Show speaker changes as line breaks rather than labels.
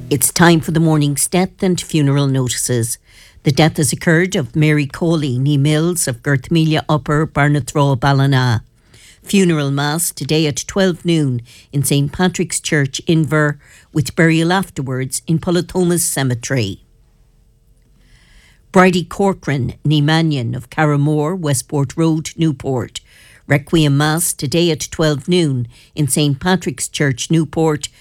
It's time for the morning's death and funeral notices. The death has occurred of Mary Coley, ní Mills of Gerthmelia Upper, Barnathraw, Ballina. Funeral Mass today at 12 noon in St. Patrick's Church, Inver, with burial afterwards in Polythomas Cemetery. Bridie Corcoran, ní Mannion of Carramore, Westport Road, Newport. Requiem Mass today at 12 noon in St. Patrick's Church, Newport,